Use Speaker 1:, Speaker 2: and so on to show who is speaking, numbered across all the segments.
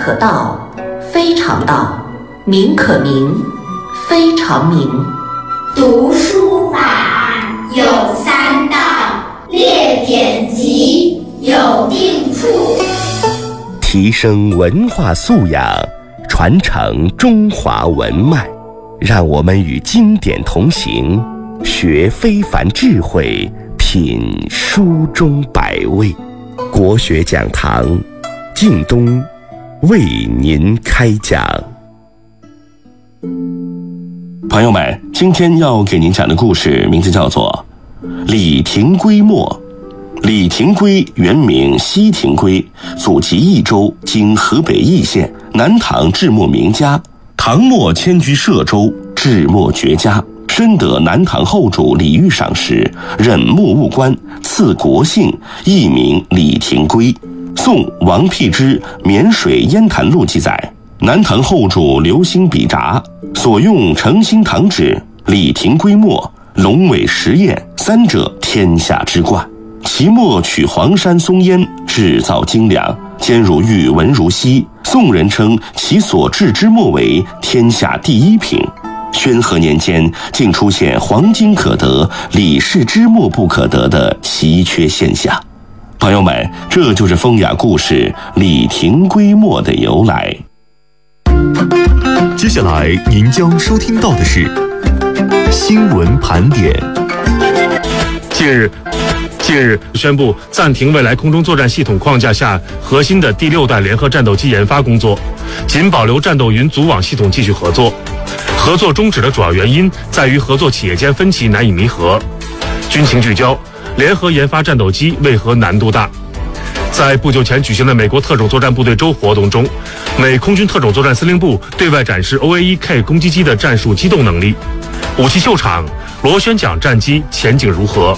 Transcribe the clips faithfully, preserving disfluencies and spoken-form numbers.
Speaker 1: 可道，非常道；名可名，非常名。
Speaker 2: 读书法有三到，列典籍有定处。
Speaker 3: 提升文化素养，传承中华文脉，让我们与经典同行，学非凡智慧，品书中百味。国学讲堂，靳东为您开讲。
Speaker 4: 朋友们，今天要给您讲的故事名字叫做李廷圭墨。李廷圭原名奚廷圭，祖籍益州，今河北易县，南唐制墨名家。唐末迁居歙州，制墨绝佳，深得南唐后主李煜赏识，任墨务官，赐国姓，艺名李廷圭。宋王辟之《沔水烟潭录》记载，南唐后主留心笔札，所用诚心堂纸、李廷圭墨、龙尾石砚三者天下之冠。其墨取黄山松烟，制造精良，坚如玉，文如锡。宋人称其所制之墨为天下第一品。宣和年间，竟出现黄金可得，李氏之墨不可得的奇缺现象。朋友们，这就是风雅故事李廷圭墨的由来。
Speaker 5: 接下来您将收听到的是新闻盘点。
Speaker 6: 近日近日宣布暂停未来空中作战系统框架下核心的第六代联合战斗机研发工作，仅保留战斗云组网系统继续合作。合作终止的主要原因在于合作企业间分歧难以弥合。军情聚焦：联合研发战斗机为何难度大？在不久前举行的美国特种作战部队周活动中，美空军特种作战司令部对外展示 O A 一 K 攻击机的战术机动能力。武器秀场，螺旋桨战机前景如何？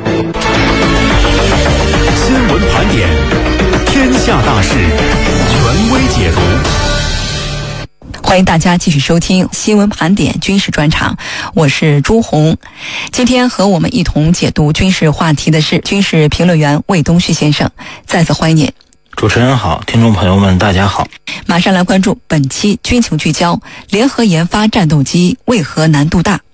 Speaker 5: 新闻盘点，天下大事，权威解读。
Speaker 7: 欢迎大家继续收听新闻盘点军事专场，我是朱红。今天和我们一同解读军事话题的是军事评论员魏东旭先生，再次欢迎您。
Speaker 8: 主持人好，听众朋友们大家好。
Speaker 7: 马上来关注本期军情聚焦：联合研发战斗机为何难度大？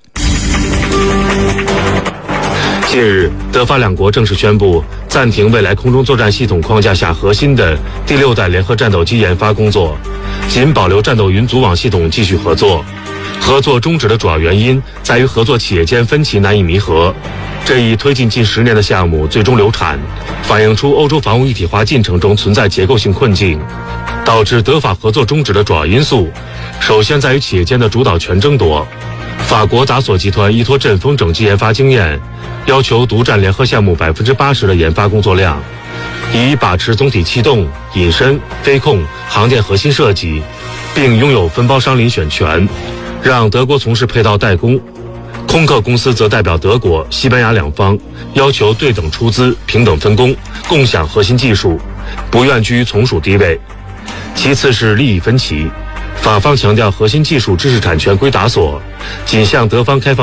Speaker 6: 近日，德法两国正式宣布暂停未来空中作战系统框架下核心的第六代联合战斗机研发工作，仅保留战斗云组网系统继续合作。合作终止的主要原因在于合作企业间分歧难以弥合。这一推进近十年的项目最终流产，反映出欧洲防务一体化进程中存在结构性困境。导致德法合作终止的主要因素，首先在于企业间的主导权争夺。法国达索集团依托阵风整机研发经验，要求独占联合项目百分之八十的研发工作量，以把持总体气动、隐身、飞控、航电核心设计，并拥有分包商遴选权，让德国从事配套代工。空客公司则代表德国、西班牙两方，要求对等出资、平等分工、共享核心技术，不愿居于从属地位。其次是利益分歧，法方强调核心技术知识产权归达索，仅向德方开放